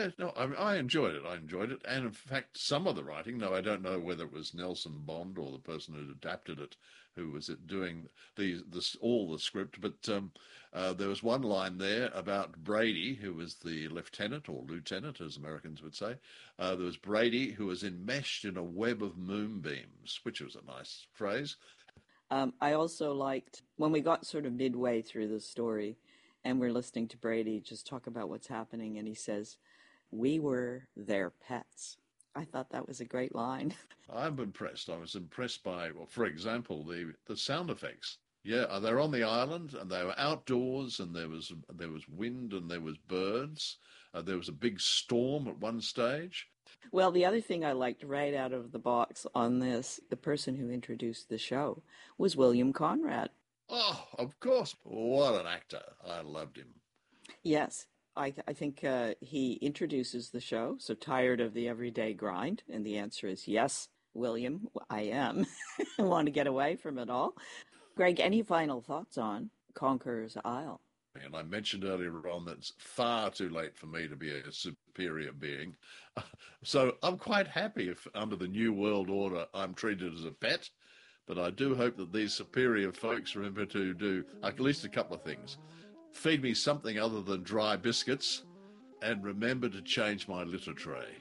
Yeah, no, I enjoyed it. I enjoyed it, and in fact, some of the writing. Though I don't know whether it was Nelson Bond or the person who adapted it, who was it doing all the script. But there was one line there about Brady, who was the lieutenant or lieutenant, as Americans would say. There was Brady who was enmeshed in a web of moonbeams, which was a nice phrase. I also liked when we got sort of midway through the story and we're listening to Brady just talk about what's happening, and he says, "We were their pets." I thought that was a great line. I'm impressed. I was impressed by, well, for example, the sound effects. Yeah, they're on the island and they were outdoors, and there was wind and there was birds. There was a big storm at one stage. Well, the other thing I liked right out of the box on this, the person who introduced the show, was William Conrad. Oh, of course. What an actor. I loved him. Yes, I think he introduces the show. So tired of the everyday grind? And the answer is yes, William, I am. I want to get away from it all. Greg, any final thoughts on Conqueror's Isle? And I mentioned earlier on that it's far too late for me to be a superior being. So I'm quite happy if, under the New World Order, I'm treated as a pet. But I do hope that these superior folks remember to do at least a couple of things. Feed me something other than dry biscuits, and remember to change my litter tray.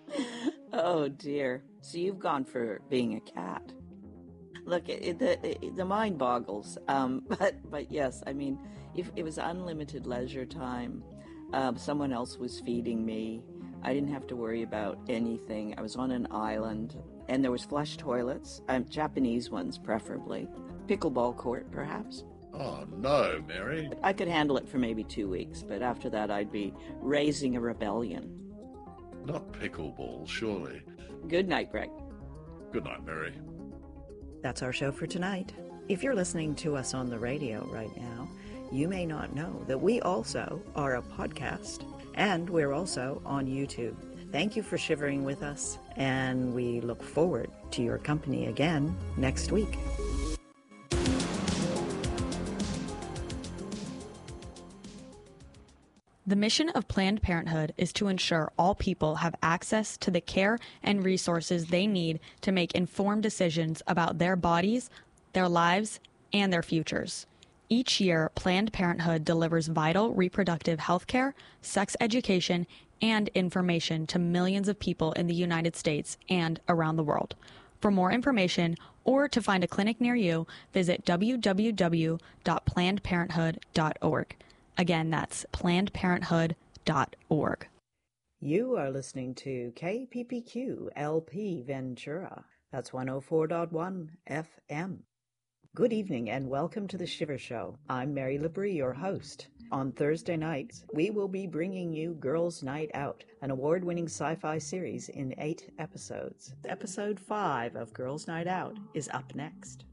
Oh dear. So you've gone for being a cat. Look, the mind boggles. But yes, I mean, if it was unlimited leisure time, someone else was feeding me. I didn't have to worry about anything. I was on an island, and there was flush toilets, Japanese ones preferably. Pickleball court, perhaps. Oh no, Mary. I could handle it for maybe 2 weeks, but after that I'd be raising a rebellion. Not pickleball, surely. Good night, Greg. Good night, Mary. That's our show for tonight. If you're listening to us on the radio right now, you may not know that we also are a podcast, and we're also on YouTube. Thank you for shivering with us, and we look forward to your company again next week. The mission of Planned Parenthood is to ensure all people have access to the care and resources they need to make informed decisions about their bodies, their lives, and their futures. Each year, Planned Parenthood delivers vital reproductive health care, sex education, and information to millions of people in the United States and around the world. For more information or to find a clinic near you, visit www.plannedparenthood.org. Again, that's plannedparenthood.org. You are listening to KPPQ LP Ventura. That's 104.1 FM. Good evening and welcome to The Shiver Show. I'm Mary Labrie, your host. On Thursday nights, we will be bringing you Girls' Night Out, an award-winning sci-fi series in 8 episodes. Episode 5 of Girls' Night Out is up next.